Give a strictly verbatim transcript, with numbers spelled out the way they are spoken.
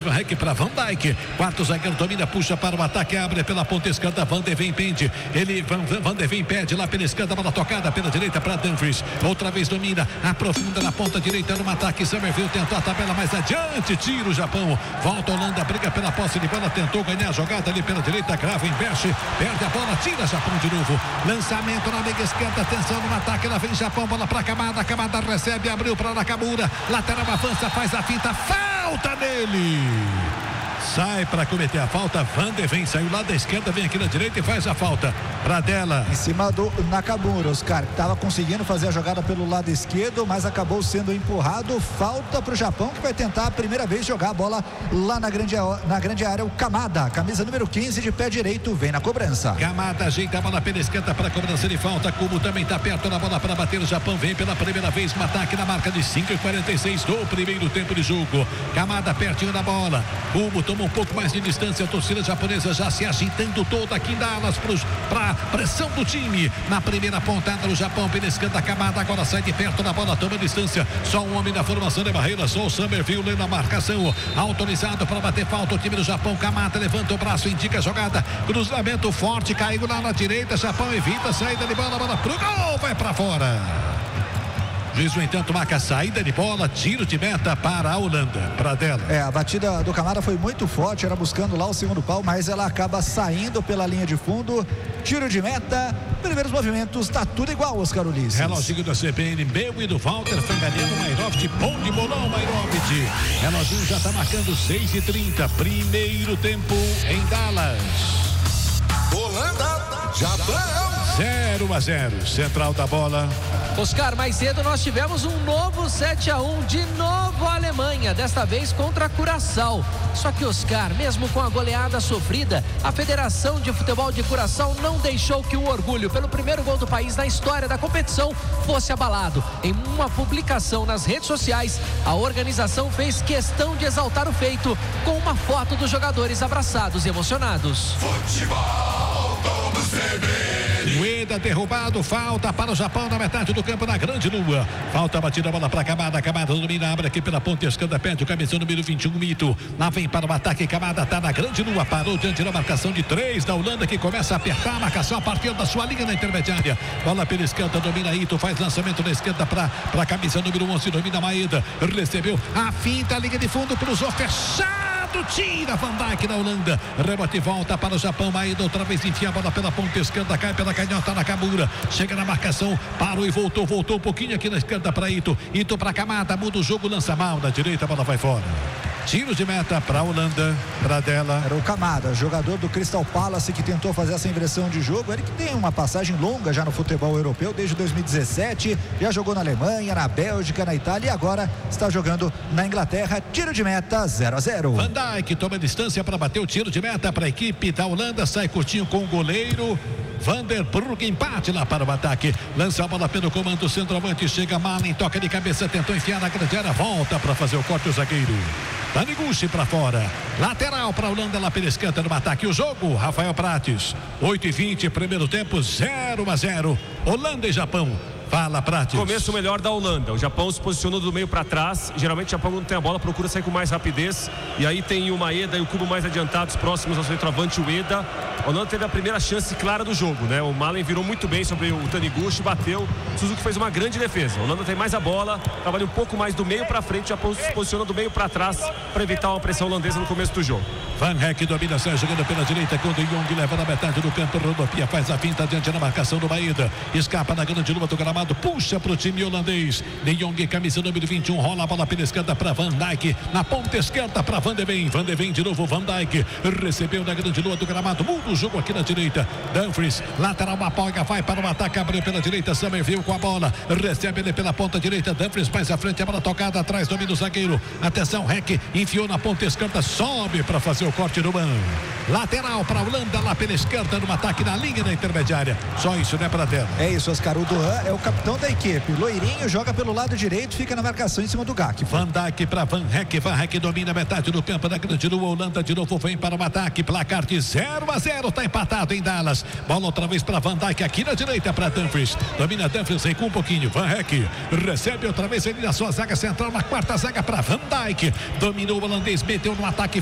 Van Heck para Van Dijk. Quarto zagueiro domina, puxa para o ataque, abre pela ponta esquerda. Van de Ven pende. Ele, Van, Van de Ven pede lá pela esquerda, bola tocada pela direita para Dumfries. Outra vez domina, aprofunda na ponta direita no ataque. Summerville tentou a tabela mais adiante, tira o Japão. Volta a Holanda, briga pela posse de bola, tentou ganhar a jogada ali pela direita. Gravenberch perde a bola, tira Japão de novo. Lançamento na meia esquerda, atenção no ataque. Lá vem Japão, bola para Kamada. Kamada recebe, abriu para Nakamura. Lateral avança, faz a finta, falta nele. Sai para cometer a falta. Van de Ven saiu lá da esquerda, vem aqui na direita e faz a falta. Pradella. Em cima do Nakamura, Oscar. Estava conseguindo fazer a jogada pelo lado esquerdo, mas acabou sendo empurrado. Falta para o Japão, que vai tentar a primeira vez jogar a bola lá na grande, na grande área. O Kamada, camisa número quinze, de pé direito, vem na cobrança. Kamada ajeita a bola pela esquerda para a cobrança de falta. Kubo também está perto da bola para bater. O Japão vem pela primeira vez no ataque na marca de cinco e quarenta e seis do primeiro tempo de jogo. Kamada pertinho da bola. Kubo toma um pouco mais de distância. A torcida japonesa já se agitando toda aqui em Dallas para pressão do time. Na primeira pontada do Japão pela esquerda, Kamada agora sai de perto da bola, toma distância. Só um homem na formação de barreira, só o Summerville na marcação. Autorizado para bater falta o time do Japão. Kamada levanta o braço, indica a jogada. Cruzamento forte, caiu lá na direita. Japão evita a saída de bola, bola pro gol, vai para fora. Juiz, no entanto, marca a saída de bola, tiro de meta para a Holanda. Pradella. É, a batida do Kamada foi muito forte, era buscando lá o segundo pau, mas ela acaba saindo pela linha de fundo. Tiro de meta, primeiros movimentos, tá tudo igual, Oscar Ulisses. Reloginho da C B N, meu e do Walter, Fanganiano, Mairovic, bom de bolão, Mairovic. Reloginho já tá marcando seis e trinta, primeiro tempo em Dallas. Holanda, Japão. zero a zero, central da bola. Oscar, mais cedo nós tivemos um novo sete a um, de novo a Alemanha, desta vez contra a Curaçao. Só que, Oscar, mesmo com a goleada sofrida, a Federação de Futebol de Curaçao não deixou que o orgulho pelo primeiro gol do país na história da competição fosse abalado. Em uma publicação nas redes sociais, a organização fez questão de exaltar o feito com uma foto dos jogadores abraçados e emocionados. Futebol do C B N. Ueda derrubado, falta para o Japão na metade do campo, na grande lua. Falta batida, bola para Kamada. Kamada domina, abre aqui pela ponta esquerda, perde o cabeção número vinte e um, Mito. Lá vem para o ataque, Kamada está na grande lua, parou diante da marcação de três da Holanda, que começa a apertar a marcação a partir da sua linha na intermediária. Bola pela esquerda, domina Ito, faz lançamento na esquerda para a camisa número onze, domina Maeda. Recebeu a finta, linha de fundo, cruzou, fechado. Tira Van Dijk na Holanda, rebote e volta para o Japão. Maeda outra vez enfia a bola pela ponta esquerda, cai pela canhota na Nakamura, chega na marcação, parou e voltou, voltou um pouquinho aqui na esquerda para Ito, Ito para Kamada, muda o jogo, lança mal na direita, a bola vai fora. Tiro de meta para a Holanda, Pradella. Era o Kamada, jogador do Crystal Palace, que tentou fazer essa inversão de jogo. Ele que tem uma passagem longa já no futebol europeu, desde dois mil e dezessete, já jogou na Alemanha, na Bélgica, na Itália e agora está jogando na Inglaterra. Tiro de meta, zero a zero. Van Dijk toma distância para bater o tiro de meta para a equipe da Holanda, sai curtinho com o goleiro Vanderbrugge, empate lá para o ataque, lança a bola pelo comando, centroavante, chega Malen, toca de cabeça, tentou enfiar na grande área, volta para fazer o corte o zagueiro Taniguchi para fora, lateral para a Holanda lá pela esquerda no ataque. O jogo, Rafael Prates, oito e vinte, primeiro tempo, zero a zero, Holanda e Japão. Fala, Prates. Começo melhor da Holanda. O Japão se posicionou do meio para trás. Geralmente o Japão, quando tem a bola, procura sair com mais rapidez. E aí tem o Maeda e o Kubo mais adiantados, próximos ao centroavante, o Ueda. A Holanda teve a primeira chance clara do jogo, né? O Malen virou muito bem sobre o Taniguchi, bateu. Suzuki fez uma grande defesa. A Holanda tem mais a bola, trabalha um pouco mais do meio para frente. O Japão se posiciona do meio para trás para evitar uma pressão holandesa no começo do jogo. Van Heck domina, sai jogando pela direita, quando o Young leva na metade do campo, rodopia, faz a finta diante da marcação do Maeda, escapa na grande lua do gramado, puxa para o time holandês. De Jong, camisa número vinte e um, rola a bola pela esquerda para Van Dijk, na ponta esquerda para Van de Ven, Van de Ven de novo, Van Dijk recebeu na grande lua do gramado, muda o jogo aqui na direita. Dumfries, lateral, uma polga, vai para o ataque, abriu pela direita, Summerville com a bola, recebe ele pela ponta direita, Dumfries mais à frente, a bola tocada atrás, domina o zagueiro, atenção, Heck enfiou na ponta esquerda, sobe para fazer o corte no mano. Lateral para a Holanda, lá pela esquerda, no ataque na linha da intermediária. Só isso, né, Pradella? É isso, Oscar. O Doan é o capitão da equipe. Loirinho joga pelo lado direito, fica na marcação em cima do Gak. Van Dijk para Van Heck. Van Heck domina metade do campo da grande lua. Holanda de novo vem para o ataque. Placar de zero a zero. Está empatado em Dallas. Bola outra vez para Van Dijk aqui na direita para Dumfries. Domina Dumfries, recua um pouquinho. Van Heck recebe outra vez ele na sua zaga central, na quarta zaga para Van Dijk. Dominou o holandês, meteu no ataque.